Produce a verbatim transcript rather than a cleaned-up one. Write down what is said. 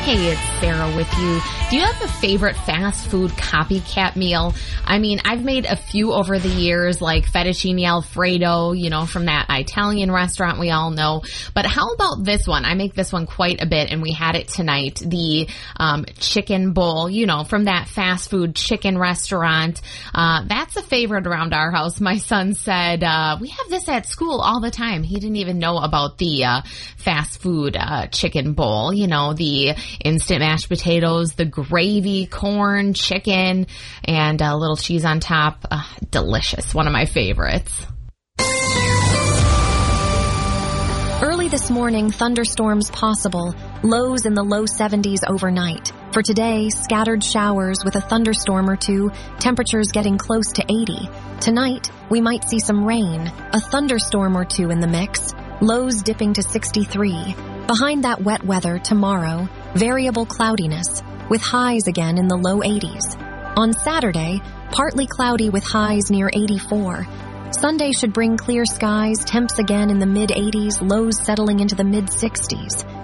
Hey, it's Sarah with you. Do you have a favorite fast food copycat meal? I mean, I've made a few over the years, like fettuccine alfredo, you know, from that Italian restaurant we all know. But how about this one? I make this one quite a bit, and we had it tonight. The um, chicken bowl, you know, from that fast food chicken restaurant. Uh, that's a favorite around our house. My son said, uh, we have this at school all the time. He didn't even know about the uh, fast food uh, chicken bowl, you know, the instant mashed potatoes, the gravy, corn, chicken, and a little cheese on top. Uh, delicious. One of my favorites. Early this morning, thunderstorms possible. Lows in the low seventies overnight. For today, scattered showers with a thunderstorm or two, temperatures getting close to eighty. Tonight, we might see some rain, a thunderstorm or two in the mix, lows dipping to sixty-three. Behind that wet weather, tomorrow, variable cloudiness, with highs again in the low eighties. On Saturday, partly cloudy with highs near eighty-four. Sunday should bring clear skies, temps again in the mid-eighties, lows settling into the mid-sixties.